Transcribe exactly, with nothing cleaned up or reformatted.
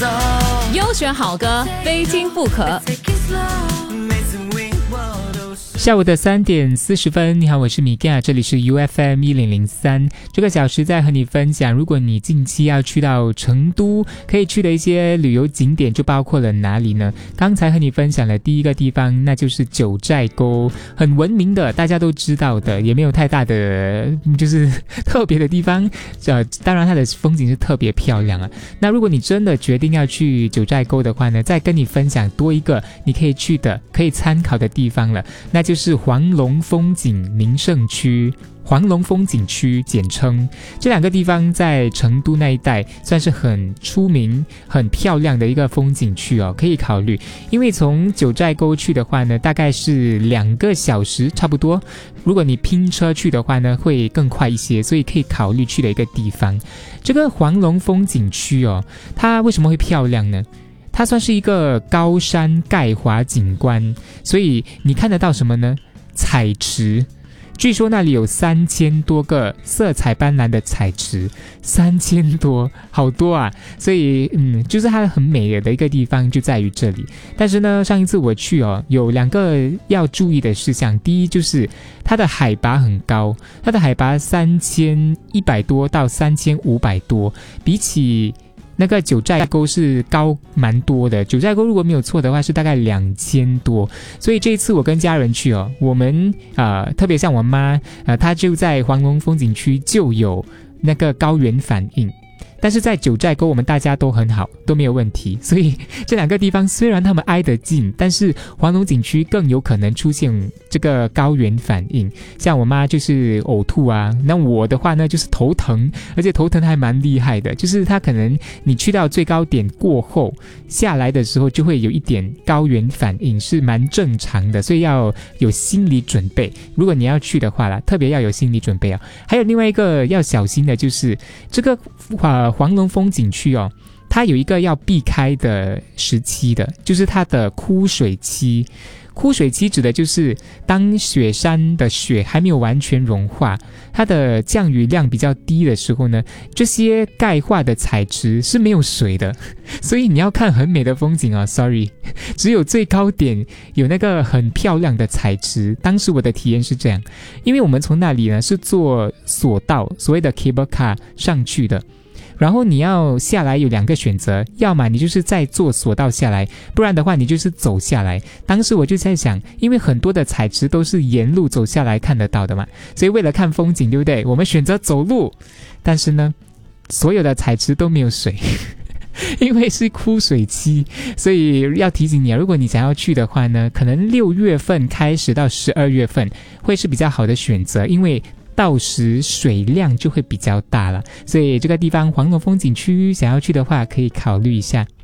优选好歌，非听不可。 下午的三点四十分，你好，我是米嘎，这里是 U F M 一零零三。这个小时在和你分享，如果你近期要去到成都，可以去的一些旅游景点就包括了哪里呢？刚才和你分享了第一个地方，那就是九寨沟，很闻名的，大家都知道的，也没有太大的就是特别的地方。呃，当然它的风景是特别漂亮啊。那如果你真的决定要去九寨沟的话呢，再跟你分享多一个你可以去的、可以参考的地方了，那就。就是黄龙风景名胜区，黄龙风景区简称。这两个地方在成都那一带算是很出名很漂亮的一个风景区哦，可以考虑。因为从九寨沟去的话呢，大概是两个小时差不多，如果你拼车去的话呢，会更快一些，所以可以考虑去的一个地方。这个黄龙风景区哦，它为什么会漂亮呢？它算是一个高山盖华景观，所以你看得到什么呢？彩池，据说那里有三千多个色彩斑斓的彩池，三千多，好多啊！所以，嗯，就是它很美的一个地方就在于这里。但是呢，上一次我去哦，有两个要注意的事项。第一就是它的海拔很高，它的海拔三千一百多到三千五百多，比起那个九寨沟是高蛮多的，九寨沟如果没有错的话是大概两千多，所以这一次我跟家人去哦，我们呃特别像我妈呃她就在黄龙风景区就有那个高原反应。但是在九寨沟我们大家都很好，都没有问题，所以这两个地方虽然他们挨得近，但是黄龙景区更有可能出现这个高原反应，像我妈就是呕吐啊，那我的话呢就是头疼，而且头疼还蛮厉害的，就是它可能你去到最高点过后下来的时候就会有一点高原反应，是蛮正常的，所以要有心理准备，如果你要去的话啦，特别要有心理准备啊。还有另外一个要小心的就是这个呃黄龙风景区哦，它有一个要避开的时期的，就是它的枯水期。枯水期指的就是当雪山的雪还没有完全融化，它的降雨量比较低的时候呢，这些钙化的彩池是没有水的，所以你要看很美的风景啊 sorry 只有最高点有那个很漂亮的彩池。当时我的体验是这样，因为我们从那里呢是坐索道，所谓的 cable car 上去的，然后你要下来有两个选择，要么你就是再坐索道下来，不然的话你就是走下来。当时我就在想，因为很多的彩池都是沿路走下来看得到的嘛，所以为了看风景对不对，我们选择走路，但是呢所有的彩池都没有水因为是枯水期，所以要提醒你啊，如果你想要去的话呢，可能六月份开始到十二月份会是比较好的选择，因为到时水量就会比较大了，所以这个地方黄龙风景区想要去的话可以考虑一下。